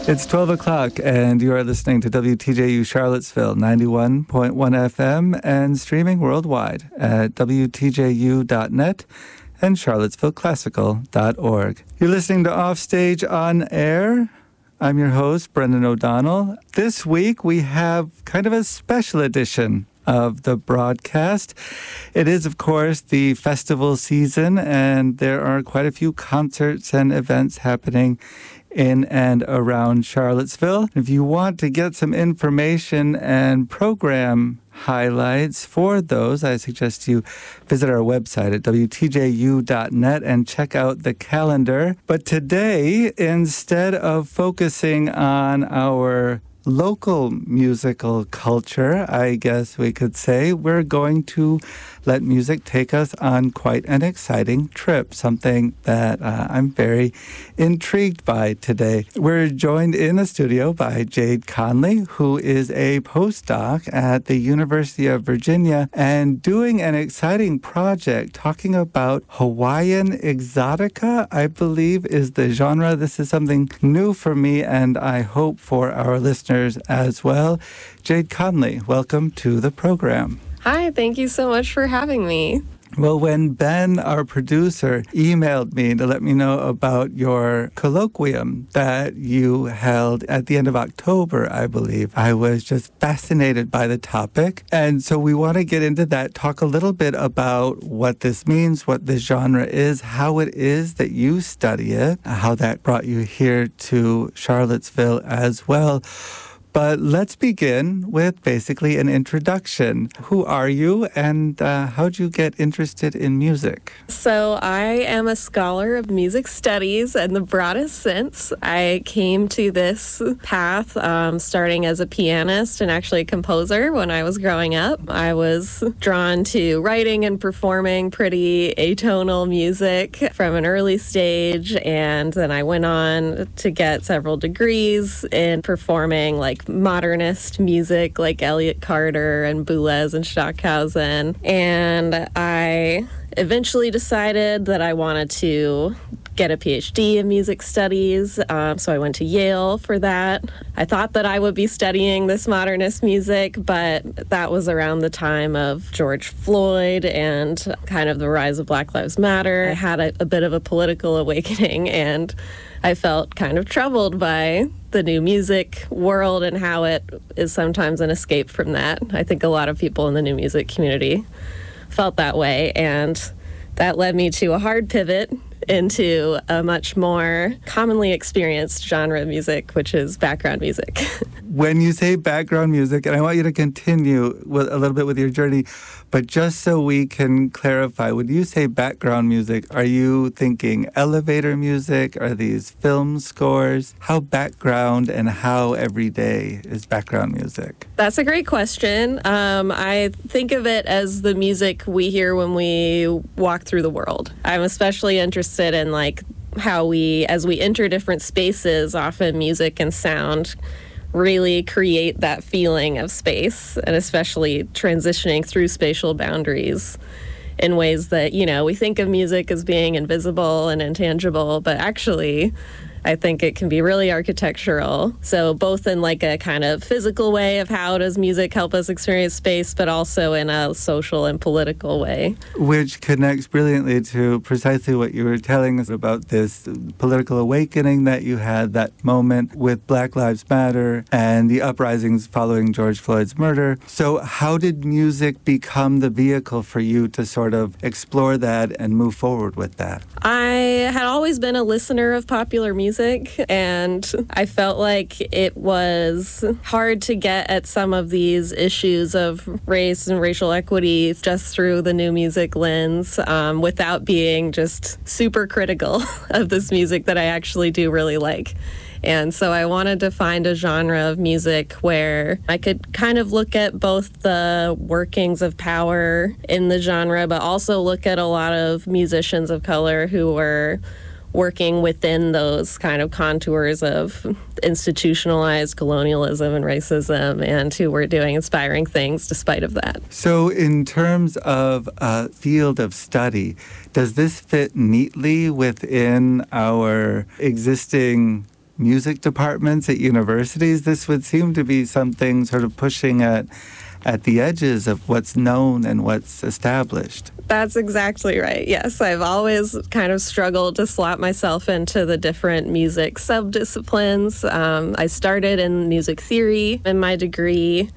It's 12 o'clock, and you are listening to WTJU Charlottesville, 91.1 FM, and streaming worldwide at WTJU.net and CharlottesvilleClassical.org. You're listening to Offstage on Air. I'm your host, Brendan O'Donnell. This week, we have kind of a special edition of the broadcast. It is, of course, the festival season, and there are quite a few concerts and events happening in and around Charlottesville. If you want to get some information and program highlights for those, I suggest you visit our website at WTJU.net and check out the calendar. But today, instead of focusing on our local musical culture, I guess we could say, we're going to let music take us on quite an exciting trip, something that I'm very intrigued by today. We're joined in the studio by Jade Conley, who is a postdoc at the University of Virginia and doing an exciting project talking about Hawaiian exotica, I believe is the genre. This is something new for me, and I hope for our listeners as well. Jade Conley, welcome to the program. Hi, thank you so much for having me. Well, when Ben, our producer, emailed me to let me know about your colloquium that you held at the end of October, I believe, I was just fascinated by the topic. And so we want to get into that, talk a little bit about what this means, what this genre is, how it is that you study it, how that brought you here to Charlottesville as well. But let's begin with basically an introduction. Who are you, and how'd you get interested in music? So I am a scholar of music studies in the broadest sense. I came to this path starting as a pianist and actually a composer when I was growing up. I was drawn to writing and performing pretty atonal music from an early stage, and then I went on to get several degrees in performing like modernist music like Elliott Carter and Boulez and Stockhausen. And I eventually decided that I wanted to get a PhD in music studies, so I went to Yale for that. I thought that I would be studying this modernist music, but that was around the time of George Floyd and kind of the rise of Black Lives Matter. I had a bit of a political awakening, and I felt kind of troubled by the new music world and how it is sometimes an escape from that. I think a lot of people in the new music community felt that way, and that led me to a hard pivot into a much more commonly experienced genre of music, which is background music. When you say background music, and I want you to continue with a little bit with your journey, but just so we can clarify, when you say background music, are you thinking elevator music? Are these film scores? How background and how everyday is background music? That's a great question. I think of it as the music we hear when we walk through the world. I'm especially interested in like how we, as we enter different spaces, often music and sound really create that feeling of space, and especially transitioning through spatial boundaries in ways that, you know, we think of music as being invisible and intangible, but actually I think it can be really architectural. So both in like a kind of physical way of how does music help us experience space, but also in a social and political way. Which connects brilliantly to precisely what you were telling us about this political awakening that you had, that moment with Black Lives Matter and the uprisings following George Floyd's murder. So how did music become the vehicle for you to sort of explore that and move forward with that? I had always been a listener of popular music, and I felt like it was hard to get at some of these issues of race and racial equity just through the new music lens, without being just super critical of this music that I actually do really like. And so I wanted to find a genre of music where I could kind of look at both the workings of power in the genre, but also look at a lot of musicians of color who were working within those kind of contours of institutionalized colonialism and racism, and who were doing inspiring things despite of that. So in terms of a field of study, does this fit neatly within our existing music departments at universities, this would seem to be something sort of pushing at the edges of what's known and what's established. That's exactly right. Yes, I've always kind of struggled to slot myself into the different music subdisciplines. I started in music theory in my degree,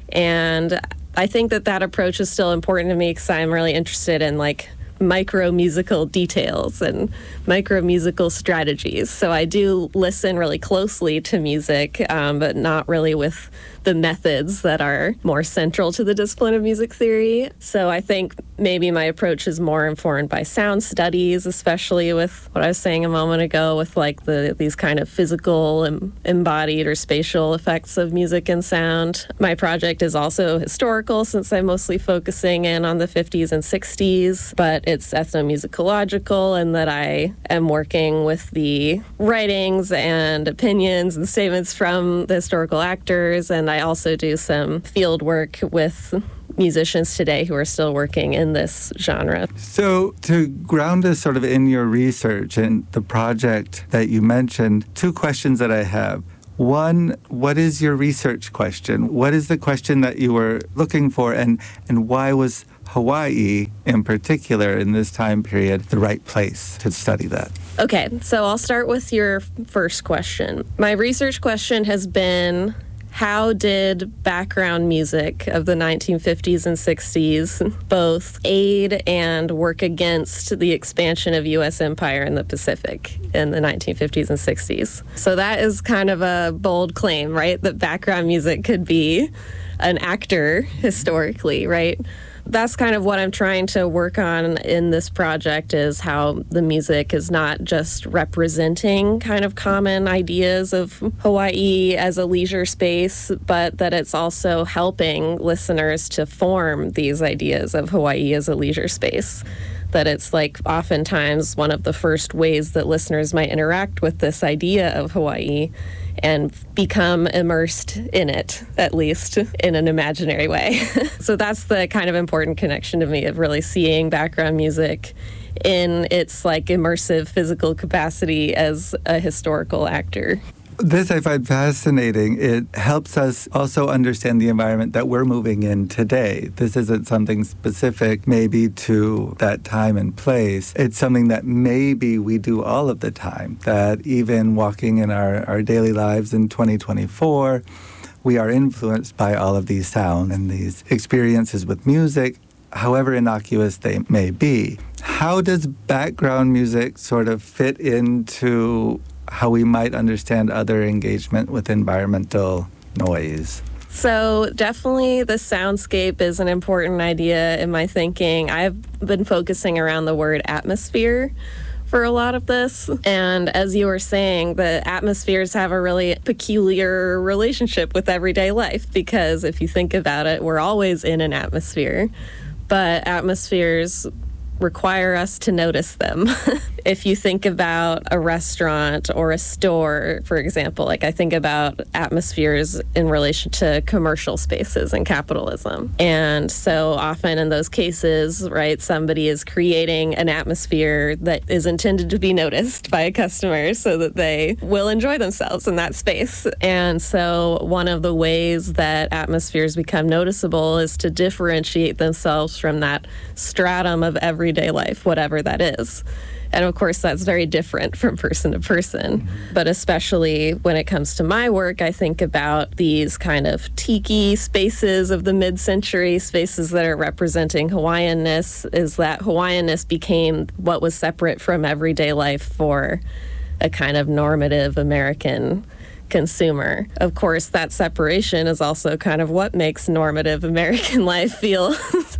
and I think that approach is still important to me because I'm really interested in micro musical details and micro musical strategies. So I do listen really closely to music, but not really with the methods that are more central to the discipline of music theory. So I think maybe my approach is more informed by sound studies, especially with what I was saying a moment ago with these kind of physical embodied or spatial effects of music and sound. My project is also historical since I'm mostly focusing in on the 50s and 60s, but it's ethnomusicological in that I am working with the writings and opinions and statements from the historical actors, and I also do some field work with musicians today who are still working in this genre. So to ground us sort of in your research and the project that you mentioned, two questions that I have. One, what is your research question? What is the question that you were looking for, and why was Hawaii in particular in this time period the right place to study that? Okay, so I'll start with your first question. My research question has been, how did background music of the 1950s and 60s both aid and work against the expansion of U.S. empire in the Pacific in the 1950s and 60s? So that is kind of a bold claim, right? That background music could be an actor historically, right? That's kind of what I'm trying to work on in this project, is how the music is not just representing kind of common ideas of Hawaii as a leisure space, but that it's also helping listeners to form these ideas of Hawaii as a leisure space. That it's oftentimes one of the first ways that listeners might interact with this idea of Hawaii and become immersed in it, at least in an imaginary way. So that's the kind of important connection to me, of really seeing background music in its immersive physical capacity as a historical actor. This I find fascinating. It helps us also understand the environment that we're moving in today. This isn't something specific maybe to that time and place. It's something that maybe we do all of the time, that even walking in our daily lives in 2024, we are influenced by all of these sounds and these experiences with music, however innocuous they may be. How does background music sort of fit into how we might understand other engagement with environmental noise? So definitely the soundscape is an important idea in my thinking. I've been focusing around the word atmosphere for a lot of this. And as you were saying, the atmospheres have a really peculiar relationship with everyday life, because if you think about it, we're always in an atmosphere, but atmospheres require us to notice them. If you think about a restaurant or a store, for example, I think about atmospheres in relation to commercial spaces and capitalism. And so often in those cases, right, somebody is creating an atmosphere that is intended to be noticed by a customer so that they will enjoy themselves in that space. And so one of the ways that atmospheres become noticeable is to differentiate themselves from that stratum of everyday life, whatever that is. And of course, that's very different from person to person. But especially when it comes to my work, I think about these kind of tiki spaces of the mid-century, spaces that are representing Hawaiianness, is that Hawaiianness became what was separate from everyday life for a kind of normative American consumer. Of course, that separation is also kind of what makes normative American life feel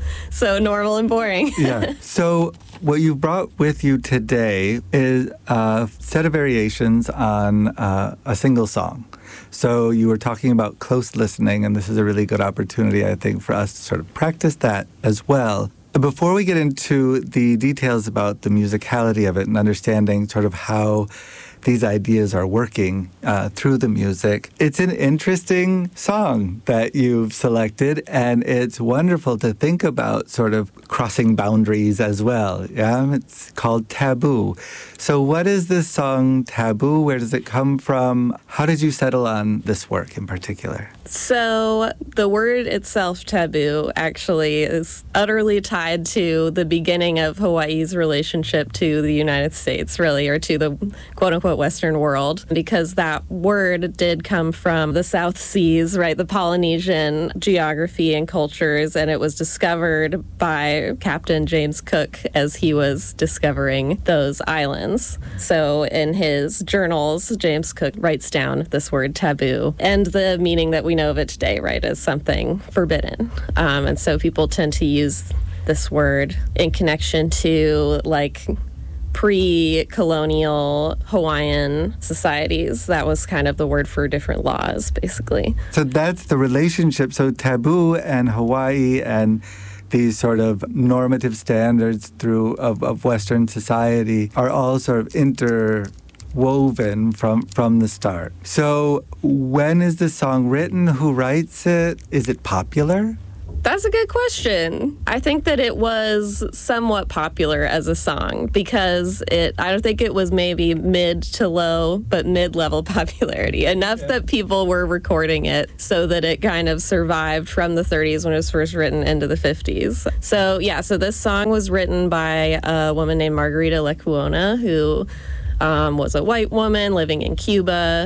so normal and boring. Yeah. So what you brought with you today is a set of variations on a single song. So you were talking about close listening, and this is a really good opportunity, I think, for us to sort of practice that as well. Before we get into the details about the musicality of it and understanding sort of how these ideas are working through the music. It's an interesting song that you've selected, and it's wonderful to think about sort of crossing boundaries as well. Yeah, it's called Taboo. So what is this song, Taboo? Where does it come from? How did you settle on this work in particular? So the word itself, taboo, actually is utterly tied to the beginning of Hawaii's relationship to the United States, really, or to the quote-unquote Western world, because that word did come from the South Seas, right, the Polynesian geography and cultures, and it was discovered by Captain James Cook as he was discovering those islands. So in his journals, James Cook writes down this word taboo, and the meaning that we know of it today, right, as something forbidden. And so people tend to use this word in connection to like pre-colonial Hawaiian societies. That was kind of the word for different laws, basically. So that's the relationship. So taboo and Hawaii and these sort of normative standards of Western society are all sort of interwoven from the start. So when is this song written? Who writes it? Is it popular? That's a good question. I think that it was somewhat popular as a song because I don't think it was maybe mid to low, but mid-level popularity. Enough that people were recording it so that it kind of survived from the 30s when it was first written into the 50s. So this song was written by a woman named Margarita Lekuona, who was a white woman living in Cuba.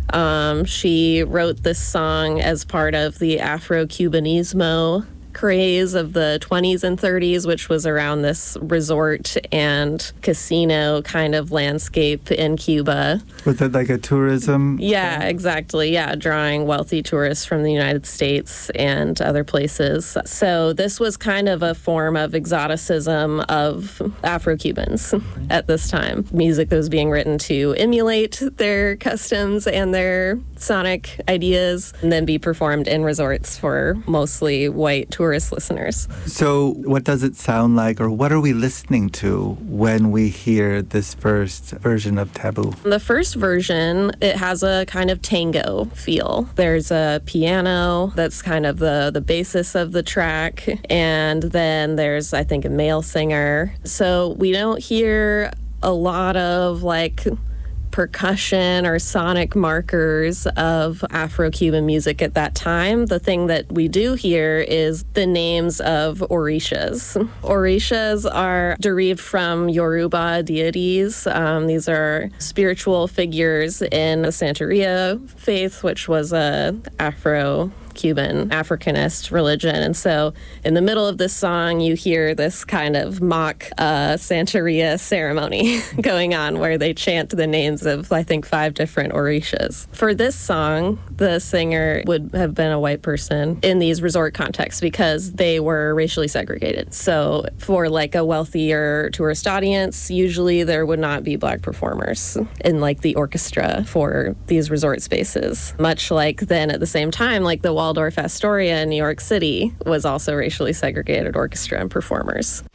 She wrote this song as part of the Afro-Cubanismo craze of the 20s and 30s, which was around this resort and casino kind of landscape in Cuba. Was it like a tourism? Yeah, exactly. Yeah, drawing wealthy tourists from the United States and other places. So this was kind of a form of exoticism of Afro-Cubans at this time. Music that was being written to emulate their customs and their sonic ideas and then be performed in resorts for mostly white tourist listeners. So what does it sound like, or what are we listening to when we hear this first version of Taboo? The first version, it has a kind of tango feel. There's a piano that's kind of the basis of the track, and then there's, I think, a male singer. So we don't hear a lot of like percussion or sonic markers of Afro-Cuban music at that time. The thing that we do hear is the names of orishas. Orishas are derived from Yoruba deities. These are spiritual figures in the Santeria faith, which was a Afro-Cuban, Africanist religion. And so in the middle of this song, you hear this kind of mock Santeria ceremony going on where they chant the names of, I think, 5 different orishas. For this song, the singer would have been a white person in these resort contexts because they were racially segregated. So for like a wealthier tourist audience, usually there would not be black performers in like the orchestra for these resort spaces. Much like then at the same time, like the Waldorf Astoria in New York City was also racially segregated orchestra and performers.